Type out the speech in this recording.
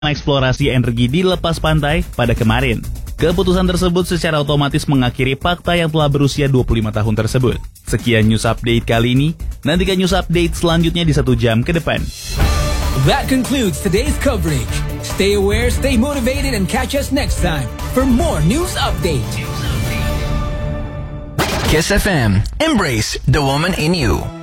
eksplorasi energi di lepas pantai pada kemarin. Keputusan tersebut secara otomatis mengakhiri fakta yang telah berusia 25 tahun tersebut. Sekian news update kali ini. Nantikan news update selanjutnya di 1 jam ke depan. That concludes today's coverage. Stay aware, stay motivated, and catch us next time for more news update. Kiss FM. Embrace the woman in you.